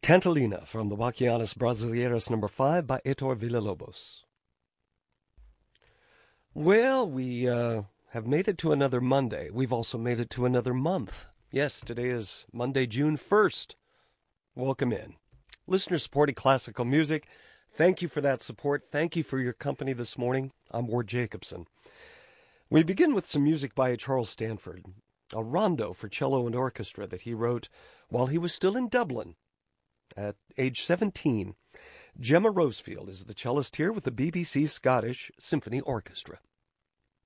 Cantilena from the Bachianas Brasileiras No. 5 by Heitor Villa-Lobos. Well, we have made it to another Monday. We've also made it to another month. Yes, today is Monday, June 1st. Welcome in. Listener-supported classical music. Thank you for that support. Thank you for your company this morning. I'm Ward Jacobson. We begin with some music by Charles Stanford, a rondo for cello and orchestra that he wrote while he was still in Dublin at age 17. Gemma Rosefield is the cellist here with the BBC Scottish Symphony Orchestra.